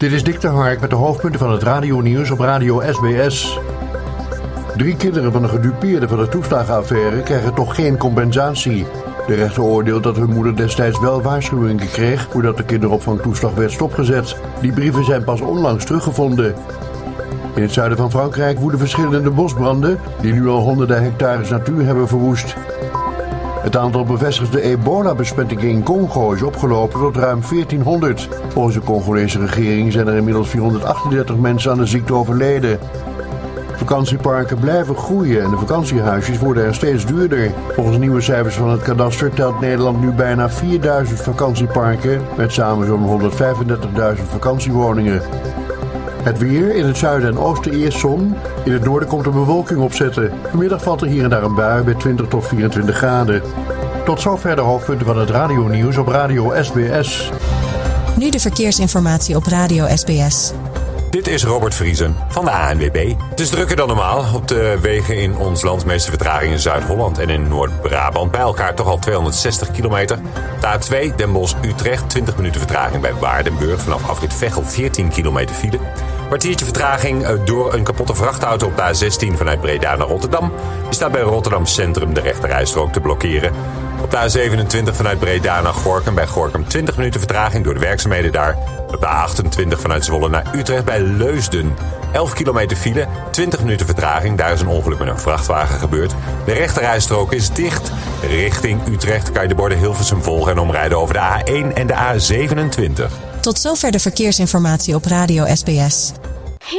Dit is Dick de Hark met de hoofdpunten van het radionieuws op Radio SBS. 3 kinderen van de gedupeerden van de toeslagenaffaire krijgen toch geen compensatie. De rechter oordeelt dat hun moeder destijds wel waarschuwingen kreeg voordat de kinderopvangtoeslag werd stopgezet. Die brieven zijn pas onlangs teruggevonden. In het zuiden van Frankrijk woeden verschillende bosbranden die nu al honderden hectares natuur hebben verwoest. Het aantal bevestigde ebola-besmettingen in Congo is opgelopen tot ruim 1400. Volgens de Congolese regering zijn er inmiddels 438 mensen aan de ziekte overleden. Vakantieparken blijven groeien en de vakantiehuisjes worden er steeds duurder. Volgens nieuwe cijfers van het kadaster telt Nederland nu bijna 4000 vakantieparken met samen zo'n 135.000 vakantiewoningen. Het weer, in het zuiden en oosten eerst zon. In het noorden komt er bewolking opzetten. Vanmiddag valt er hier en daar een bui bij 20 tot 24 graden. Tot zover de hoofdpunten van het radionieuws op Radio SBS. Nu de verkeersinformatie op Radio SBS. Dit is Robert Vriesen van de ANWB. Het is drukker dan normaal op de wegen in ons land. De meeste vertraging in Zuid-Holland en in Noord-Brabant. Bij elkaar toch al 260 kilometer. De A2 Den Bosch-Utrecht, 20 minuten vertraging bij Waardenburg. Vanaf afrit Veghel 14 kilometer file. Kwartiertje vertraging door een kapotte vrachtauto op de A16 vanuit Breda naar Rotterdam. Die staat bij Rotterdam Centrum de rechterrijstrook te blokkeren. Op de A27 vanuit Breda naar Gorinchem. Bij Gorinchem 20 minuten vertraging door de werkzaamheden daar. Op de A28 vanuit Zwolle naar Utrecht bij Leusden. 11 kilometer file, 20 minuten vertraging. Daar is een ongeluk met een vrachtwagen gebeurd. De rechterrijstrook is dicht. Richting Utrecht kan je de borden Hilversum volgen en omrijden over de A1 en de A27. Tot zover de verkeersinformatie op Radio SBS.